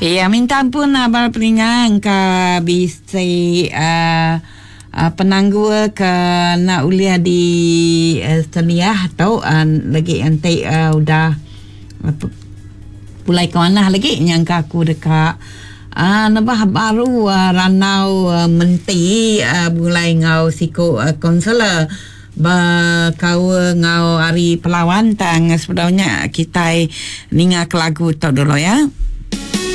Ya, minta ampun abang peningan ke bisa penanggul ke nak uliah di Seliah atau lagi nanti udah pulai ke mana lagi nyangka aku dekat nabah baru ranau menti mulai ngau siku konselor kau ngau hari pelawan tang sebenarnya kita ninga ke lagu tu dulu ya.